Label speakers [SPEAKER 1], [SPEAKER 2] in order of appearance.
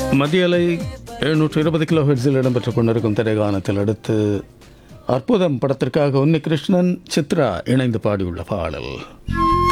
[SPEAKER 1] மத்திய அலை 720 கிலோ ஹெர்ட்ஸில் இடம்பெற்றுக் கொண்டிருக்கும் திரைகானத்தில் அடுத்து அற்புதம் படத்திற்காக உன்னி கிருஷ்ணன் சித்ரா இணைந்து பாடியுள்ள பாடல்.